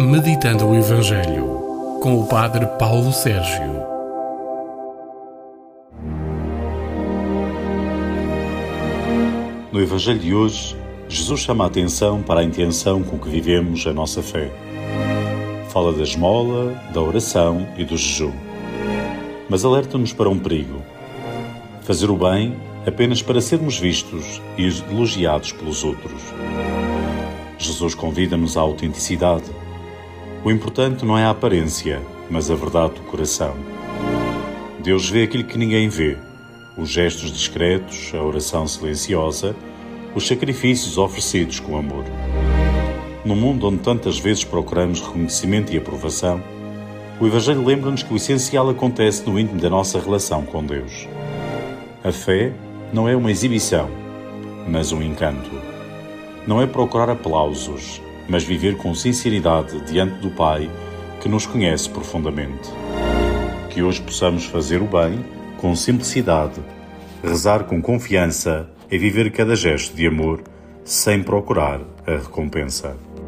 Meditando o Evangelho, com o Padre Paulo Sérgio. No Evangelho de hoje, Jesus chama a atenção para a intenção com que vivemos a nossa fé. Fala da esmola, da oração e do jejum. Mas alerta-nos para um perigo: fazer o bem apenas para sermos vistos e elogiados pelos outros. Jesus convida-nos à autenticidade. O importante não é a aparência, mas a verdade do coração. Deus vê aquilo que ninguém vê: os gestos discretos, a oração silenciosa, os sacrifícios oferecidos com amor. Num mundo onde tantas vezes procuramos reconhecimento e aprovação, o Evangelho lembra-nos que o essencial acontece no íntimo da nossa relação com Deus. A fé não é uma exibição, mas um encanto. Não é procurar aplausos, mas viver com sinceridade diante do Pai que nos conhece profundamente. Que hoje possamos fazer o bem com simplicidade, rezar com confiança e viver cada gesto de amor sem procurar a recompensa.